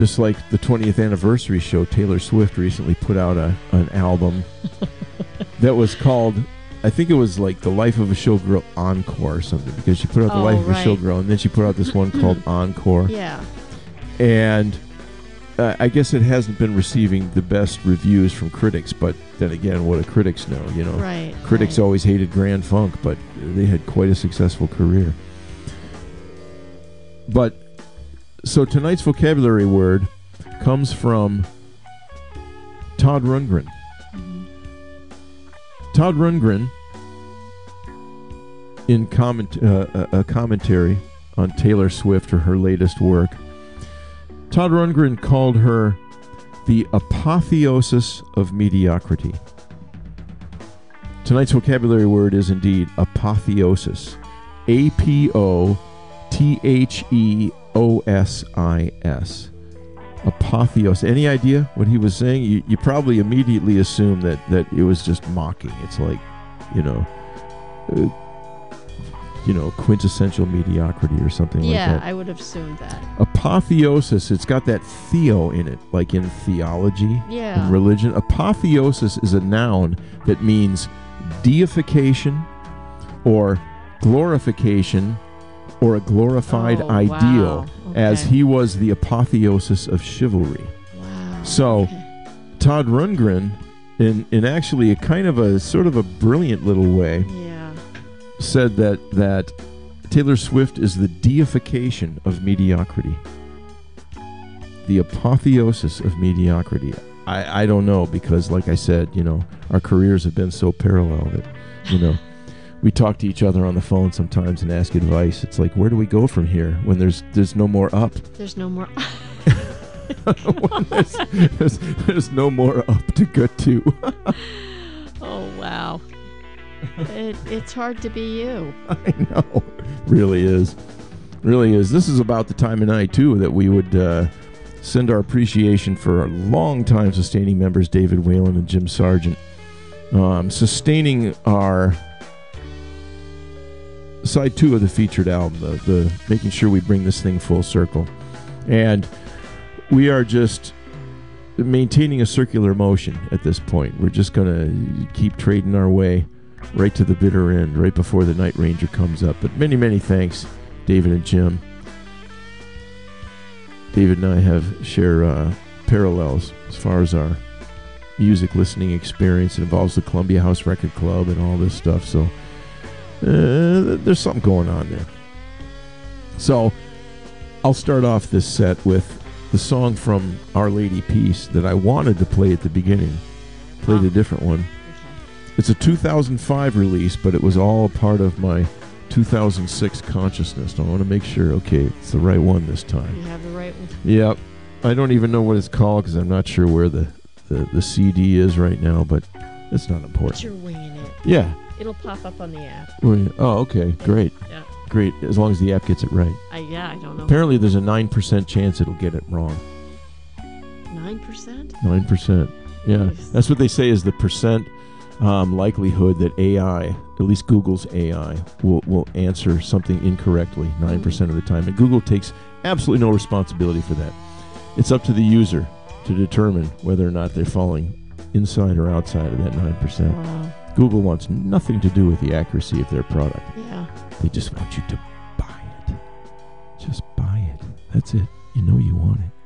Just like the 20th anniversary show, Taylor Swift recently put out an album that was called, I think it was like The Life of a Showgirl Encore or something, because she put out The Life of a Showgirl, and then she put out this one called Encore. Yeah. And I guess it hasn't been receiving the best reviews from critics, but then again, what do critics know, you know? Right. Critics always hated Grand Funk, but they had quite a successful career. But, so tonight's vocabulary word comes from Todd Rundgren. Mm-hmm. Todd Rundgren, in a commentary on Taylor Swift or her latest work, Todd Rundgren called her the apotheosis of mediocrity. Tonight's vocabulary word is indeed apotheosis. A-P-O-T-H-E-O-S-I-S. Apotheosis. Any idea what he was saying? You probably immediately assume that it was just mocking. It's like, quintessential mediocrity or something like that. Yeah, I would have assumed that. Apotheosis, it's got that theo in it, like in theology and religion. Apotheosis is a noun that means deification or glorification or a glorified ideal, as he was the apotheosis of chivalry. Wow. So, Todd Rundgren, in actually a kind of a sort of a brilliant little way, said that Taylor Swift is the deification of mediocrity. The apotheosis of mediocrity. I don't know, because like I said, our careers have been so parallel that, we talk to each other on the phone sometimes and ask advice. It's like, where do we go from here when there's no more up? There's no more there's no more up to get to. Oh, wow. It's hard to be you. I know. Really is. Really is. This is about the time of night, too, that we would send our appreciation for our long-time sustaining members, David Whalen and Jim Sargent, sustaining our side 2 of the featured album, the making sure we bring this thing full circle. And we are just maintaining a circular motion at this point. We're just going to keep trading our way right to the bitter end, right before the Night Ranger comes up. But many, many thanks, David and Jim. David and I share parallels as far as our music listening experience. It involves the Columbia House Record Club and all this stuff, so there's something going on there. So I'll start off this set with the song from Our Lady Peace that I wanted to play at the beginning. Played a different one. It's a 2005 release, but it was all a part of my 2006 consciousness. I want to make sure, okay, it's the right one this time. You have the right one? Yep. I don't even know what it's called because I'm not sure where the CD is right now, but it's not important. But you're winging it. Yeah. It'll pop up on the app. Oh, okay. Great. Yeah. Great. As long as the app gets it right. I don't know. Apparently there's a 9% chance it'll get it wrong. 9%? 9%. Yeah. Jeez. That's what they say is the percent likelihood that AI, at least Google's AI, will answer something incorrectly 9% of the time. And Google takes absolutely no responsibility for that. It's up to the user to determine whether or not they're falling inside or outside of that 9%. Wow. Google wants nothing to do with the accuracy of their product. Yeah. They just want you to buy it. Just buy it. That's it. You know you want it.